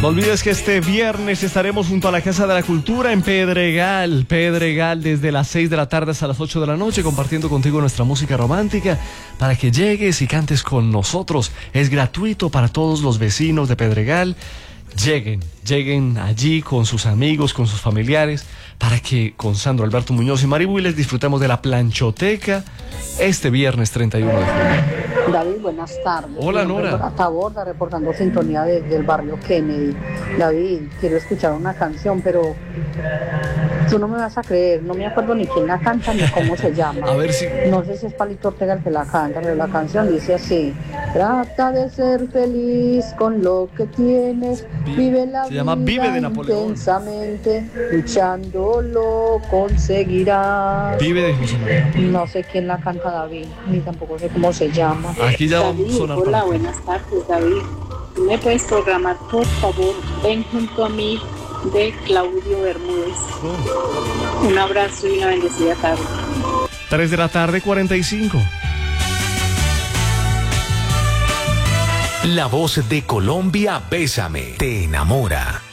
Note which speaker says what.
Speaker 1: No olvides que este viernes estaremos junto a la Casa de la Cultura en Pedregal, desde las 6 de la tarde hasta las 8 de la noche, compartiendo contigo nuestra música romántica para que llegues y cantes con nosotros. Es gratuito para todos los vecinos de Pedregal. Lleguen allí con sus amigos, con sus familiares, para que con Sandro Alberto Muñoz y Mari Willes disfrutemos de la planchoteca este viernes 31 de junio.
Speaker 2: David, buenas tardes.
Speaker 1: Hola, Nora.
Speaker 2: Taborda, reportando sintonía desde el barrio Kennedy. David, quiero escuchar una canción, pero tú no me vas a creer, no me acuerdo ni quién la canta ni cómo se llama.
Speaker 1: A ver si...
Speaker 2: No sé si es Palito Ortega el que la canta, pero la canción dice así: trata de ser feliz con lo que tienes, vive la
Speaker 1: Se llama Vive de Napoleón.
Speaker 2: intensamente, luchando lo conseguirás.
Speaker 1: Vive de José María.
Speaker 2: No sé quién la canta, David, ni tampoco sé cómo se llama.
Speaker 1: Aquí ya
Speaker 3: David,
Speaker 1: vamos a sonar.
Speaker 3: hola, buenas tardes, David. ¿Tú me puedes programar, por favor, Ven junto a mí, de Claudio Bermúdez? Un abrazo y una bendecida tarde.
Speaker 1: 3 de la tarde, 45.
Speaker 4: La voz de Colombia, Bésame, te enamora.